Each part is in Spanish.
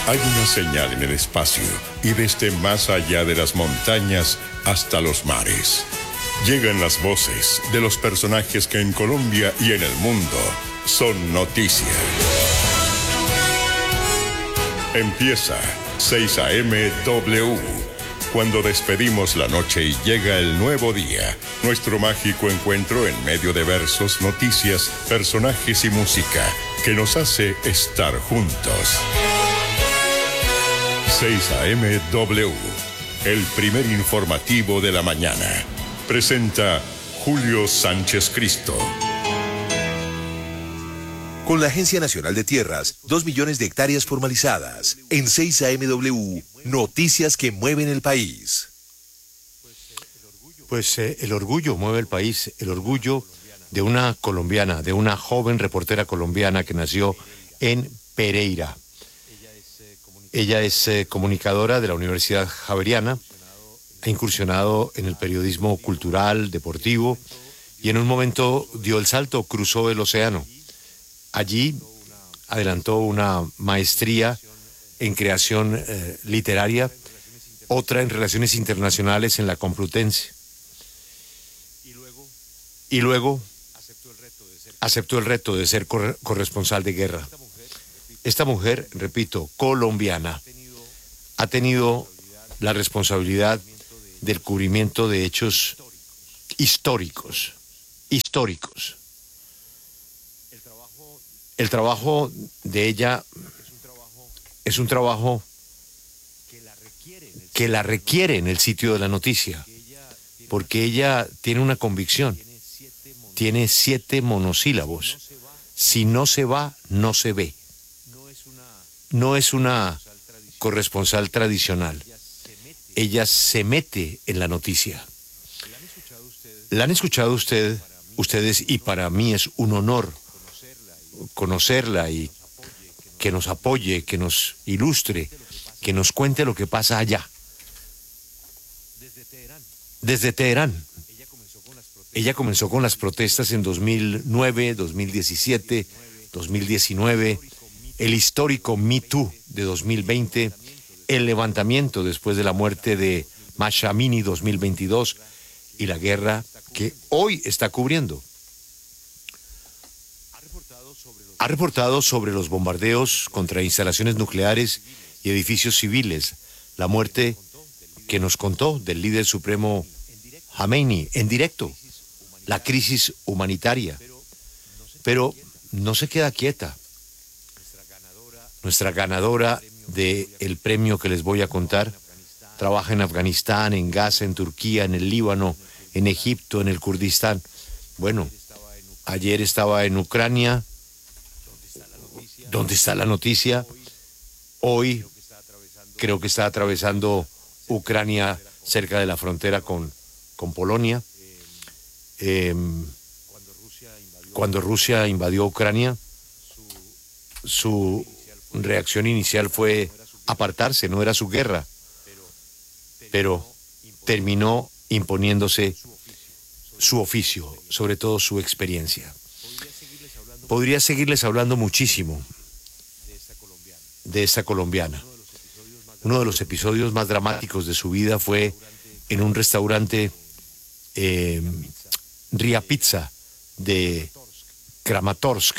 Hay una señal en el espacio y desde más allá de las montañas hasta los mares. Llegan las voces de los personajes que en Colombia y en el mundo son noticia. Empieza 6 a.m. W. Cuando despedimos la noche y llega el nuevo día, nuestro mágico encuentro en medio de versos, noticias, personajes y música que nos hace estar juntos. 6 a.m. W, el primer informativo de la mañana. Presenta Julio Sánchez Cristo. Con la Agencia Nacional de Tierras, 2 millones de hectáreas formalizadas. En 6 a.m.W, noticias que mueven el país. Pues el orgullo mueve el país, el orgullo de una colombiana, de una joven reportera colombiana que nació en Pereira. Ella es comunicadora de la Universidad Javeriana, ha incursionado en el periodismo cultural, deportivo, y en un momento dio el salto, cruzó el océano. Allí adelantó una maestría en creación literaria, otra en relaciones internacionales en la Complutense. Y luego aceptó el reto de ser corresponsal de guerra. Esta mujer, repito, colombiana, ha tenido la responsabilidad del cubrimiento de hechos históricos. El trabajo de ella es un trabajo que la requiere en el sitio de la noticia, porque ella tiene una convicción, tiene 7 monosílabos. Si no se va, no se ve. No es una corresponsal tradicional. Ella se mete en la noticia. ¿La han escuchado ustedes? Y para mí es un honor conocerla y que nos apoye, que nos ilustre, que nos cuente lo que pasa allá. Desde Teherán. Ella comenzó con las protestas en 2009, 2017, 2019, el histórico Me Too de 2020, el levantamiento después de la muerte de Masha Amini 2022 y la guerra que hoy está cubriendo. Ha reportado sobre los bombardeos contra instalaciones nucleares y edificios civiles, la muerte que nos contó del líder supremo Khamenei en directo, la crisis humanitaria. Pero no se queda quieta. Nuestra ganadora del premio que les voy a contar trabaja en Afganistán, en Gaza, en Turquía, en el Líbano, en Egipto, en el Kurdistán. Bueno, ayer estaba en Ucrania. ¿Dónde está la noticia? Hoy creo que está atravesando Ucrania cerca de la frontera con Polonia. Cuando Rusia invadió Ucrania, su reacción inicial fue apartarse, no era su guerra, pero terminó imponiéndose su oficio, sobre todo su experiencia. Podría seguirles hablando muchísimo de esta colombiana. Uno de los episodios más dramáticos de su vida fue en un restaurante Ria Pizza de Kramatorsk.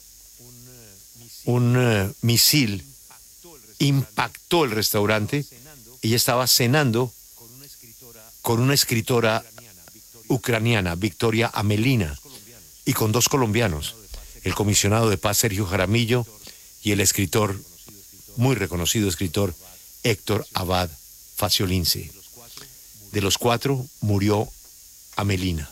Un misil impactó el restaurante. Ella estaba cenando con una escritora ucraniana, Victoria Amelina, y con 2 colombianos, el comisionado de paz Sergio Jaramillo y el escritor, muy reconocido escritor, Héctor Abad Faciolince. De los 4 murió Amelina.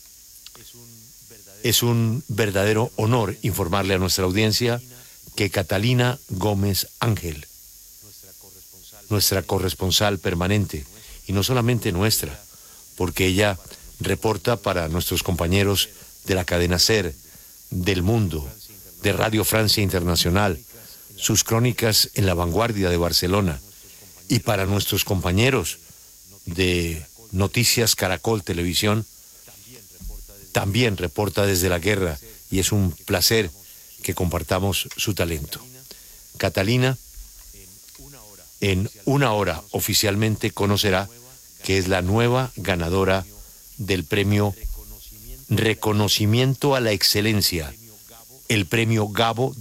Es un verdadero honor informarle a nuestra audiencia que Catalina Gómez Ángel, nuestra corresponsal permanente, y no solamente nuestra, porque ella reporta para nuestros compañeros de la cadena SER, del Mundo, de Radio Francia Internacional, sus crónicas en La Vanguardia de Barcelona, y para nuestros compañeros de Noticias Caracol Televisión, también reporta desde la guerra, y es un placer que compartamos su talento. Catalina en una hora oficialmente conocerá que es la nueva ganadora del premio Reconocimiento a la Excelencia, el premio Gabo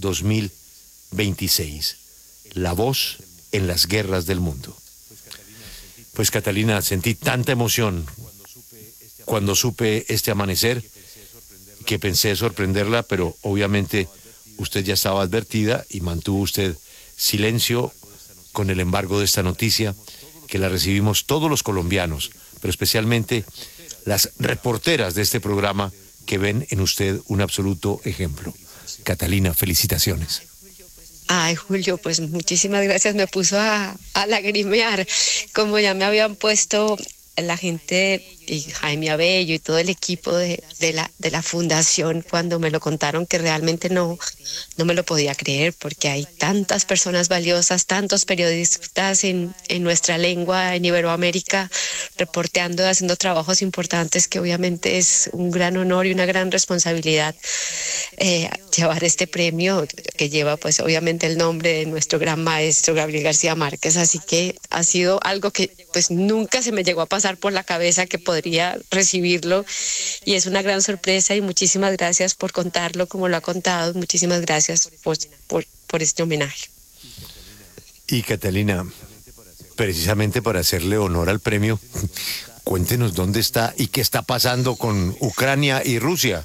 2026, La Voz en las Guerras del Mundo. Pues Catalina, sentí tanta emoción cuando supe este amanecer que pensé sorprenderla, pero obviamente usted ya estaba advertida y mantuvo usted silencio con el embargo de esta noticia, que la recibimos todos los colombianos, pero especialmente las reporteras de este programa que ven en usted un absoluto ejemplo. Catalina, felicitaciones. Ay, Julio, pues muchísimas gracias. Me puso a lagrimear, como ya me habían puesto la gente y Jaime Abello y todo el equipo de la fundación cuando me lo contaron, que realmente no me lo podía creer, porque hay tantas personas valiosas, tantos periodistas en nuestra lengua, en Iberoamérica, reporteando, haciendo trabajos importantes, que obviamente es un gran honor y una gran responsabilidad llevar este premio, que lleva pues obviamente el nombre de nuestro gran maestro Gabriel García Márquez. Así que ha sido algo que pues nunca se me llegó a pasar por la cabeza que podría recibirlo, y es una gran sorpresa, y muchísimas gracias por contarlo como lo ha contado. Muchísimas gracias por este homenaje. Y Catalina, precisamente para hacerle honor al premio, cuéntenos dónde está y qué está pasando con Ucrania y Rusia.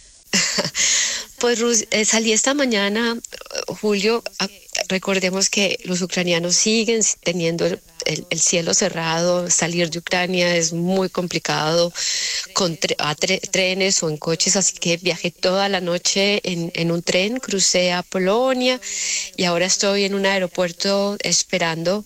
Pues salí esta mañana, Julio. Recordemos que los ucranianos siguen teniendo el cielo cerrado. Salir de Ucrania es muy complicado con trenes o en coches, así que viajé toda la noche en un tren, crucé a Polonia y ahora estoy en un aeropuerto esperando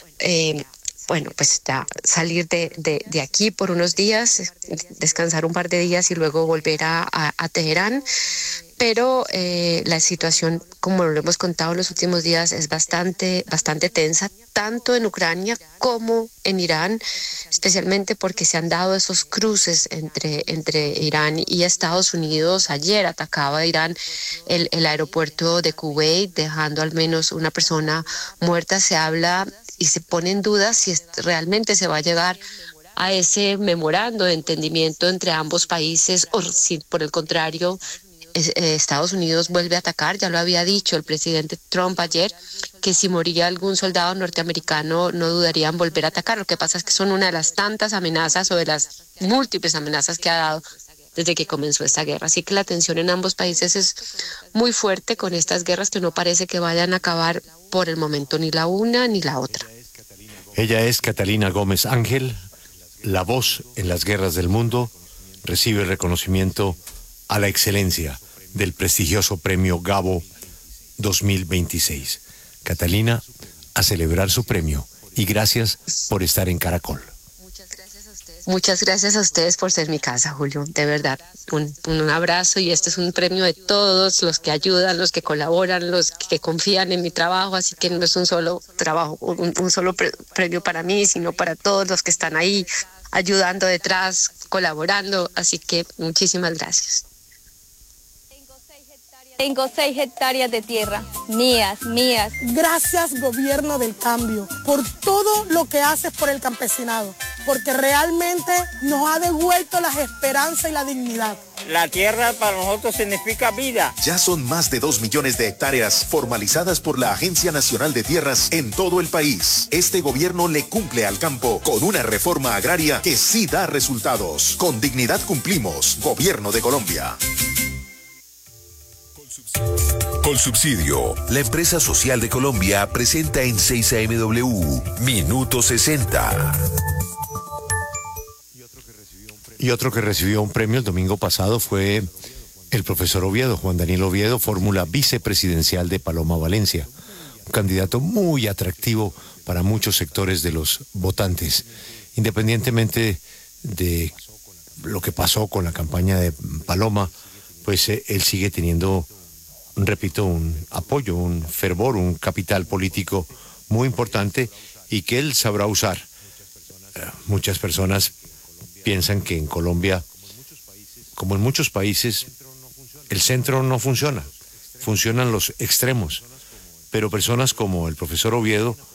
bueno, pues ya salir de aquí por unos días, descansar un par de días y luego volver a Teherán. Pero la situación, como lo hemos contado en los últimos días, es bastante tensa, tanto en Ucrania como en Irán, especialmente porque se han dado esos cruces entre Irán y Estados Unidos. Ayer atacaba Irán el aeropuerto de Kuwait, dejando al menos una persona muerta. Se habla y se pone en duda si realmente se va a llegar a ese memorando de entendimiento entre ambos países, o si por el contrario Estados Unidos vuelve a atacar. Ya lo había dicho el presidente Trump ayer, que si moría algún soldado norteamericano no dudarían volver a atacar. Lo que pasa es que son una de las tantas amenazas, o de las múltiples amenazas que ha dado desde que comenzó esta guerra. Así que la tensión en ambos países es muy fuerte, con estas guerras que no parece que vayan a acabar por el momento, ni la una ni la otra. Ella es Catalina Gómez Ángel, la voz en las guerras del mundo. Recibe el reconocimiento a la excelencia del prestigioso premio Gabo 2026. Catalina, a celebrar su premio, y gracias por estar en Caracol. Muchas gracias a ustedes por ser mi casa, Julio. De verdad, un abrazo, y este es un premio de todos los que ayudan, los que colaboran, los que confían en mi trabajo. Así que no es un solo trabajo, un solo premio para mí, sino para todos los que están ahí ayudando detrás, colaborando. Así que muchísimas gracias. Tengo 6 hectáreas de tierra, mías. Gracias, Gobierno del Cambio, por todo lo que haces por el campesinado, porque realmente nos ha devuelto las esperanzas y la dignidad. La tierra para nosotros significa vida. Ya son más de 2 millones de hectáreas formalizadas por la Agencia Nacional de Tierras en todo el país. Este gobierno le cumple al campo con una reforma agraria que sí da resultados. Con dignidad cumplimos. Gobierno de Colombia. Colsubsidio, la empresa social de Colombia, presenta en 6AMW Minuto 60. Y otro que recibió un premio el domingo pasado fue el profesor Oviedo, Juan Daniel Oviedo, fórmula vicepresidencial de Paloma Valencia, un candidato muy atractivo para muchos sectores de los votantes, independientemente de lo que pasó con la campaña de Paloma. Pues él sigue teniendo, repito, un apoyo, un fervor, un capital político muy importante, y que él sabrá usar. Muchas personas piensan que en Colombia, como en muchos países, el centro no funciona, funcionan los extremos, pero personas como el profesor Oviedo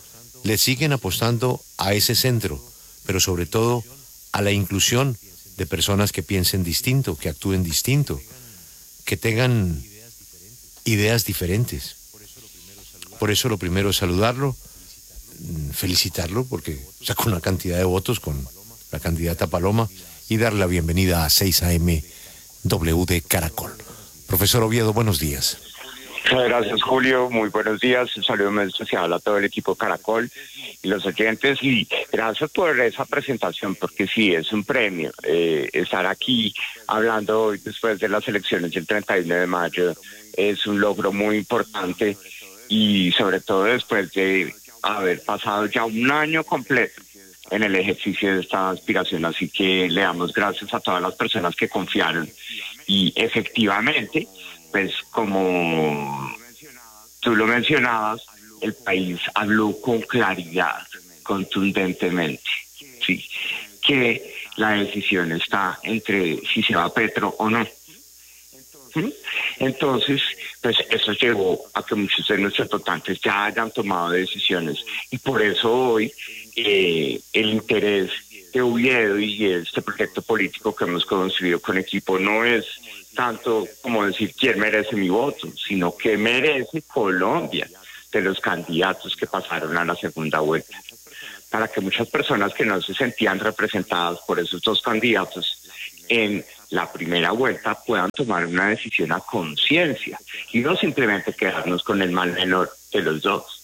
le siguen apostando a ese centro, pero sobre todo a la inclusión de personas que piensen distinto, que actúen distinto, que tengan ideas diferentes. Por eso lo primero es saludarlo, felicitarlo, porque sacó una cantidad de votos con la candidata Paloma, y darle la bienvenida a 6 AM WD Caracol. Profesor Oviedo, buenos días. Muchas gracias, Julio. Muy buenos días. Un saludo muy especial a todo el equipo Caracol y los oyentes. Y gracias por esa presentación, porque sí, es un premio. Estar aquí hablando hoy después de las elecciones del 31 de mayo es un logro muy importante, y sobre todo después de haber pasado ya un año completo en el ejercicio de esta aspiración. Así que le damos gracias a todas las personas que confiaron, y efectivamente, pues como tú lo mencionabas, el país habló con claridad, contundentemente, sí, que la decisión está entre si se va Petro o no. Entonces, pues eso llevó a que muchos de nuestros votantes ya hayan tomado decisiones, y por eso hoy el interés de Oviedo y este proyecto político que hemos construido con equipo no es tanto como decir quién merece mi voto, sino qué merece Colombia de los candidatos que pasaron a la segunda vuelta, para que muchas personas que no se sentían representadas por esos dos candidatos en la primera vuelta puedan tomar una decisión a conciencia y no simplemente quedarnos con el mal menor de los dos.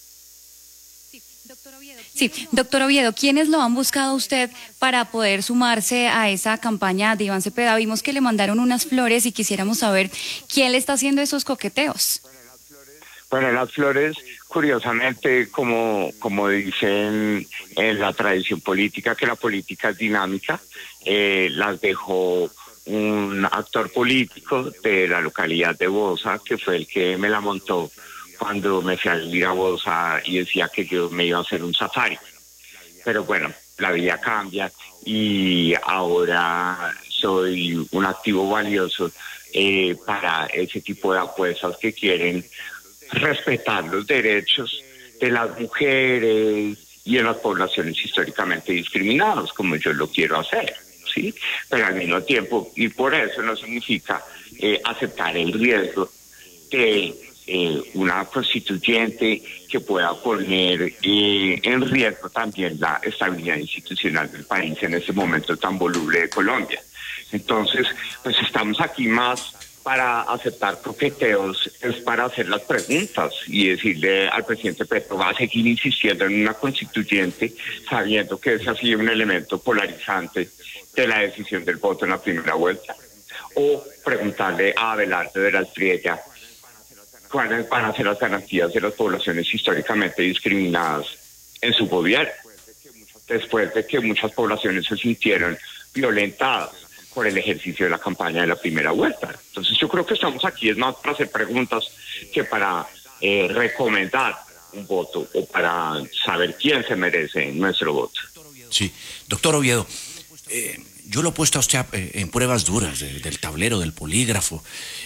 Sí, doctor Oviedo, ¿quiénes lo han buscado a usted para poder sumarse a esa campaña de Iván Cepeda? Vimos que le mandaron unas flores y quisiéramos saber quién le está haciendo esos coqueteos. Bueno, las flores, curiosamente, como dicen en la tradición política, que la política es dinámica, las dejó un actor político de la localidad de Bosa, que fue el que me la montó cuando me fui a vivir a Bosa y decía que yo me iba a hacer un safari. Pero bueno, la vida cambia y ahora soy un activo valioso para ese tipo de apuestas que quieren respetar los derechos de las mujeres y de las poblaciones históricamente discriminadas, como yo lo quiero hacer, ¿sí? Pero al mismo tiempo, y por eso no significa aceptar el riesgo de una constituyente que pueda poner en riesgo también la estabilidad institucional del país en este momento tan voluble de Colombia. Entonces, pues estamos aquí más para aceptar coqueteos, es para hacer las preguntas y decirle al presidente Petro, va a seguir insistiendo en una constituyente sabiendo que ese ha sido un elemento polarizante de la decisión del voto en la primera vuelta, o preguntarle a Abelardo de la Estrella cuáles van a ser las garantías de las poblaciones históricamente discriminadas en su gobierno, después de que muchas poblaciones se sintieron violentadas por el ejercicio de la campaña de la primera vuelta. Entonces yo creo que estamos aquí es más para hacer preguntas que para recomendar un voto o para saber quién se merece nuestro voto. Sí, doctor Oviedo, yo lo he puesto a usted en pruebas duras del tablero, del polígrafo,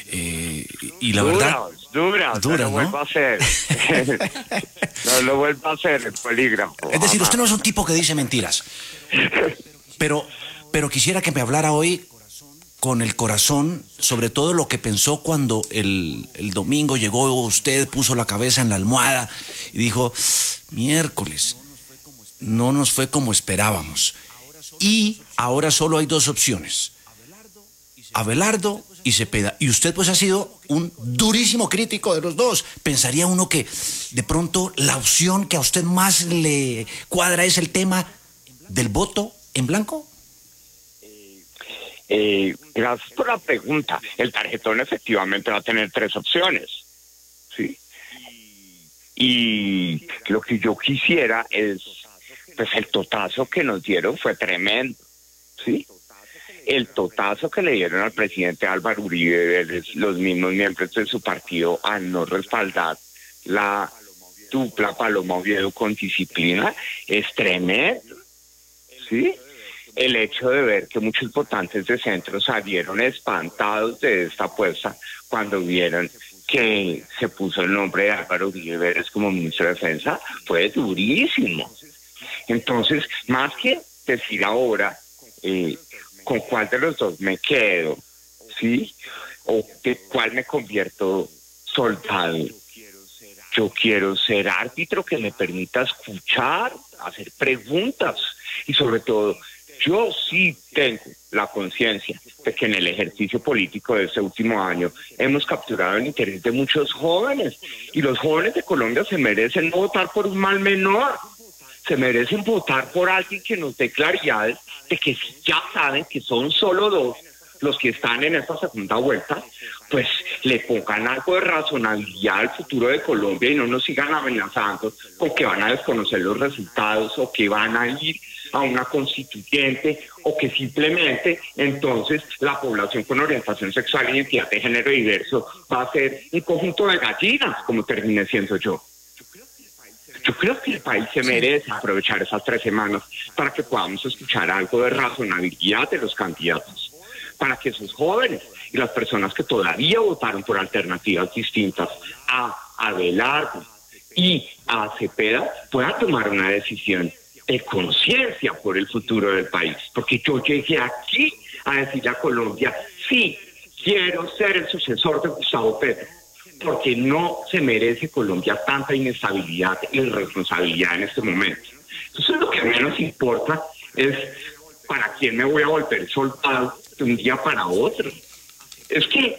y la verdad... Duras, no lo vuelvo a hacer. No lo vuelvo a hacer el polígrafo. Es decir, usted no es un tipo que dice mentiras, pero quisiera que me hablara hoy con el corazón sobre todo lo que pensó cuando el domingo llegó usted, puso la cabeza en la almohada y dijo, miércoles, no nos fue como esperábamos. Y ahora solo hay dos opciones, Abelardo y Cepeda. Y usted pues ha sido un durísimo crítico de los dos. Pensaría uno que de pronto la opción que a usted más le cuadra es el tema del voto en blanco. Gracias por la pregunta. El tarjetón efectivamente va a tener tres opciones, ¿sí? Y lo que yo quisiera es, pues el totazo que nos dieron fue tremendo, ¿sí? El totazo que le dieron al presidente Álvaro Uribe, los mismos miembros de su partido, al no respaldar la dupla Paloma Oviedo con disciplina, es tremendo, ¿sí? El hecho de ver que muchos votantes de centro salieron espantados de esta apuesta cuando vieron que se puso el nombre de Álvaro Uribe Vélez como ministro de Defensa fue durísimo. Entonces, más que decir ahora con cuál de los dos me quedo, ¿sí? O de cuál me convierto soldado, yo quiero ser árbitro que me permita escuchar, hacer preguntas y sobre todo, yo sí tengo la conciencia de que en el ejercicio político de este último año hemos capturado el interés de muchos jóvenes y los jóvenes de Colombia se merecen no votar por un mal menor, se merecen votar por alguien que nos dé claridad de que si ya saben que son solo dos los que están en esta segunda vuelta, pues le pongan algo de razonabilidad al futuro de Colombia y no nos sigan amenazando con que van a desconocer los resultados o que van a ir a una constituyente o que simplemente entonces la población con orientación sexual e identidad de género diverso va a ser un conjunto de gallinas, como terminé siendo yo. Yo creo que el país se merece aprovechar esas 3 semanas para que podamos escuchar algo de razonabilidad de los candidatos, para que esos jóvenes y las personas que todavía votaron por alternativas distintas a Abelardo y a Cepeda puedan tomar una decisión de conciencia por el futuro del país. Porque yo llegué aquí a decirle a Colombia, sí, quiero ser el sucesor de Gustavo Petro, porque no se merece Colombia tanta inestabilidad y irresponsabilidad en este momento. Entonces lo que menos importa es para quién me voy a volver soldado de un día para otro. Es que